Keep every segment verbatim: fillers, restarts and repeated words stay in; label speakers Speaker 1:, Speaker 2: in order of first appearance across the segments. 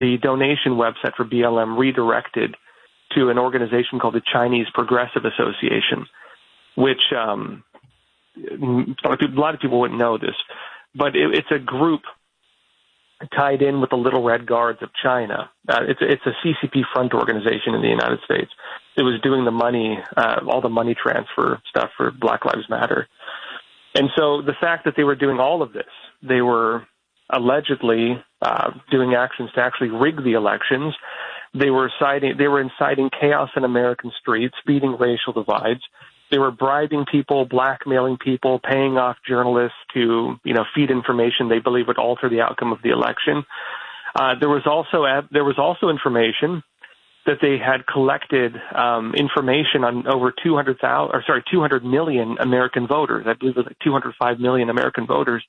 Speaker 1: the donation website for B L M redirected to an organization called the Chinese Progressive Association, which um, a lot of people wouldn't know this, but it, it's a group tied in with the Little Red Guards of China. Uh, it's, it's a C C P front organization in the United States. It was doing the money, uh, all the money transfer stuff for Black Lives Matter. And so the fact that they were doing all of this, they were allegedly uh, doing actions to actually rig the elections. They were inciting, they were inciting chaos in American streets, feeding racial divides. They were bribing people, blackmailing people, paying off journalists to, you know, feed information they believe would alter the outcome of the election. Uh, there was also there was also information that they had collected um, information on over two hundred thousand, or sorry, two hundred million American voters. I believe it was like two hundred five million American voters,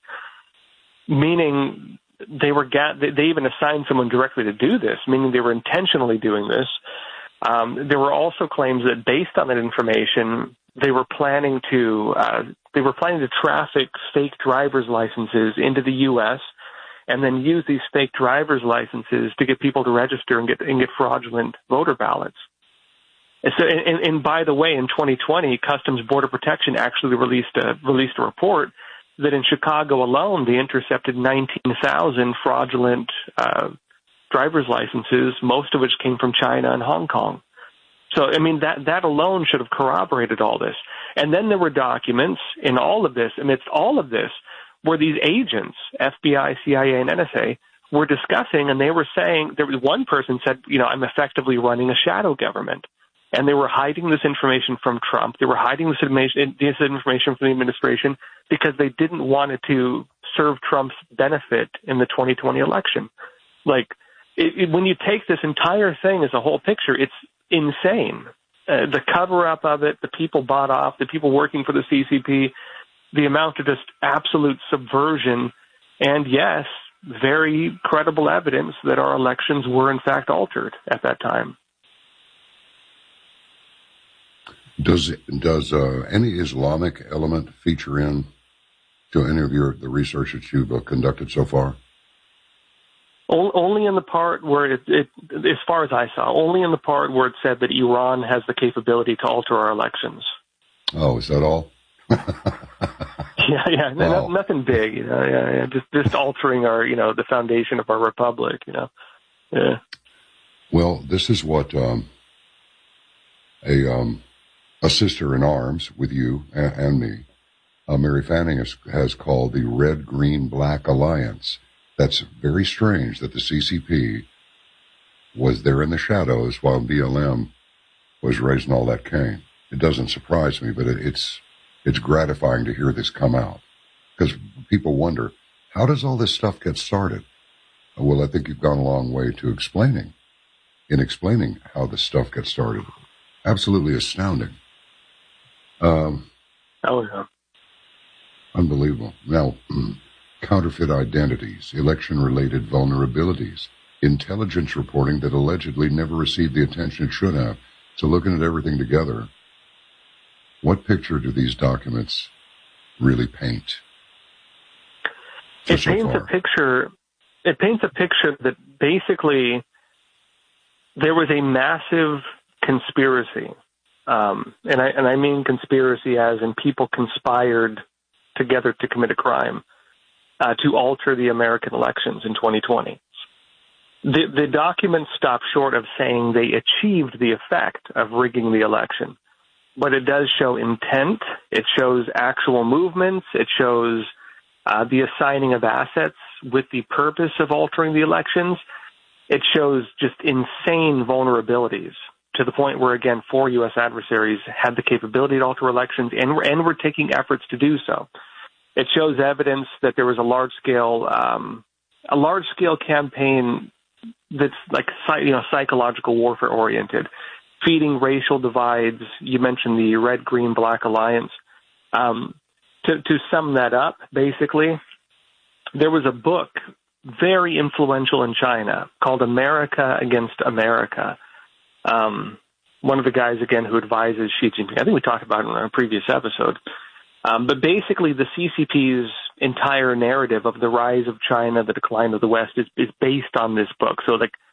Speaker 1: meaning they were ga- they even assigned someone directly to do this, meaning they were intentionally doing this. Um, there were also claims that based on that information, they were planning to uh, they were planning to traffic fake driver's licenses into the U S and then use these fake driver's licenses to get people to register and get and get fraudulent voter ballots. And so, and, and by the way, in twenty twenty, Customs Border Protection actually released a released a report that in Chicago alone, they intercepted nineteen thousand fraudulent uh, driver's licenses, most of which came from China and Hong Kong. So, I mean, that, that alone should have corroborated all this. And then there were documents in all of this, amidst all of this, where these agents, F B I, C I A, and N S A, were discussing, and they were saying, there was one person said, you know, I'm effectively running a shadow government. And they were hiding this information from Trump. They were hiding this information, this information from the administration because they didn't want it to serve Trump's benefit in the twenty twenty election. Like, it, it, when you take this entire thing as a whole picture, it's insane. Uh, the cover-up of it, the people bought off, the people working for the C C P, the amount of just absolute subversion, and yes, very credible evidence that our elections were in fact altered at that time.
Speaker 2: Does does uh, any Islamic element feature in to any of your the research that you've uh, conducted so far?
Speaker 1: Only in the part where it, it, as far as I saw, only in the part where it said that Iran has the capability to alter our elections.
Speaker 2: Oh, is that all?
Speaker 1: yeah, yeah,
Speaker 2: wow.
Speaker 1: no, nothing big, you know. Yeah, yeah, just just altering our, you know, the foundation of our republic, you know. Yeah.
Speaker 2: Well, this is what um, a um, a sister in arms with you and, and me, uh, Mary Fanning, has, has called the Red, Green, Black Alliance. That's very strange that the C C P was there in the shadows while B L M was raising all that cane. It doesn't surprise me, but it, it's it's gratifying to hear this come out because people wonder, how does all this stuff get started? Well, I think you've gone a long way to explaining, in explaining how this stuff gets started. Absolutely astounding. Um,
Speaker 1: oh, yeah.
Speaker 2: Unbelievable. Now, counterfeit identities, election-related vulnerabilities, intelligence reporting that allegedly never received the attention it should have. So looking at everything together, what picture do these documents really paint?
Speaker 1: It so paints far? a picture. It paints a picture that basically there was a massive conspiracy, um, and I and I mean conspiracy as in people conspired together to commit a crime. Uh, to alter the American elections in twenty twenty. The, the documents stop short of saying they achieved the effect of rigging the election, but it does show intent. It shows actual movements. It shows uh, the assigning of assets with the purpose of altering the elections. It shows just insane vulnerabilities to the point where, again, four U S adversaries had the capability to alter elections and were, and were taking efforts to do so. It shows evidence that there was a large-scale, um, a large-scale campaign that's like, you know, psychological warfare oriented, feeding racial divides. You mentioned the Red, Green, Black Alliance. Um, to, to sum that up, basically, there was a book very influential in China called America Against America. Um, one of the guys, again, who advises Xi Jinping, I think we talked about it in a previous episode. Um, but basically, the C C P's entire narrative of the rise of China, the decline of the West, is, is based on this book. So, like,